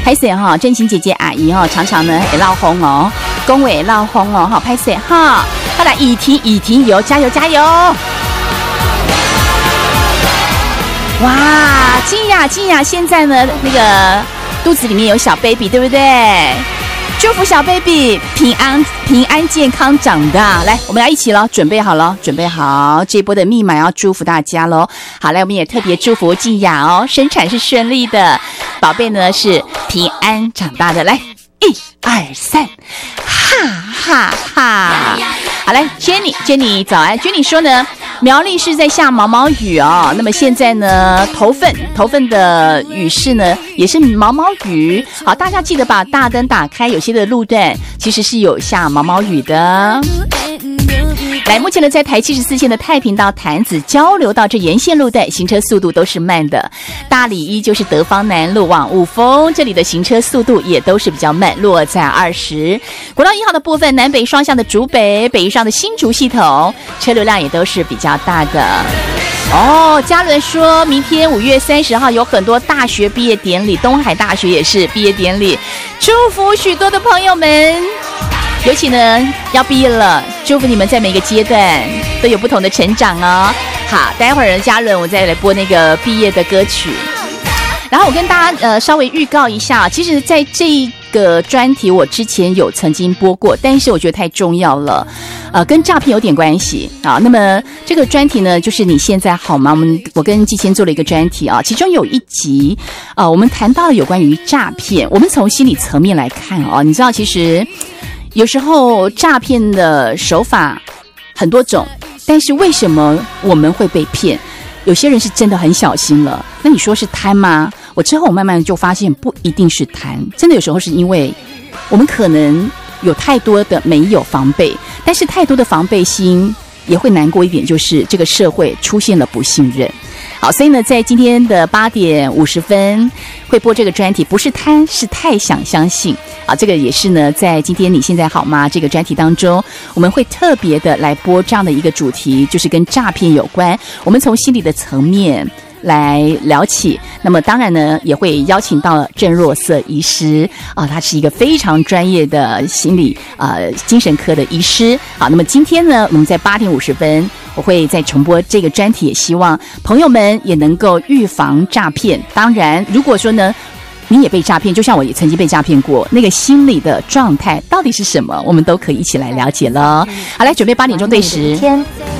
拍摄哈，真情姐姐阿姨哈，常常呢会闹哄哦，恭维闹哄哦，哈，拍摄哈，好来雨婷油，加油加油！哇，金雅现在呢那个肚子里面有小 baby， 对不对？祝福小 baby 平安健康长大。来，我们要一起了，准备好这一波的密码要祝福大家咯。好，来，我们也特别祝福静雅哦，生产是顺利的，宝贝呢是平安长大的。来，1、2、3，哈哈哈！好，来 Jenny 早安。Jenny 说呢，苗栗是在下毛毛雨哦，那么现在呢头份的雨势呢也是毛毛雨。好，大家记得把大灯打开，有些的路段其实是有下毛毛雨的。来，目前呢在台74线的太平到潭子交流道这沿线路段行车速度都是慢的，大里一就是德芳南路往雾峰这里的行车速度也都是比较慢，落在20。国道1号的部分南北双向的竹北上的新竹系统车流量也都是比较大的哦。嘉伦说明天5月30号有很多大学毕业典礼，东海大学也是毕业典礼，祝福许多的朋友们，尤其呢要毕业了，祝福你们在每个阶段都有不同的成长哦。好，待会儿嘉伦我再来播那个毕业的歌曲。然后我跟大家稍微预告一下，其实在这个专题我之前有曾经播过，但是我觉得太重要了，跟诈骗有点关系啊。那么这个专题呢，就是你现在好吗？我跟季谦做了一个专题啊，其中有一集我们谈到了有关于诈骗，我们从心理层面来看啊，你知道其实有时候诈骗的手法很多种，但是为什么我们会被骗？有些人是真的很小心了，那你说是贪吗？我之后我慢慢就发现不一定是贪，真的有时候是因为我们可能有太多的没有防备，但是太多的防备心也会难过一点，就是这个社会出现了不信任。好，所以呢在今天的8点50分会播这个专题，不是贪，是太想相信啊。这个也是呢在今天你现在好吗这个专题当中，我们会特别的来播这样的一个主题，就是跟诈骗有关，我们从心理的层面来聊起。那么当然呢也会邀请到郑若瑟医师啊，他是一个非常专业的心理精神科的医师。好，那么今天呢我们在8点50分我会再重播这个专题，也希望朋友们也能够预防诈骗。当然如果说呢你也被诈骗，就像我也曾经被诈骗过，那个心理的状态到底是什么，我们都可以一起来了解了。好，来准备8点钟对时。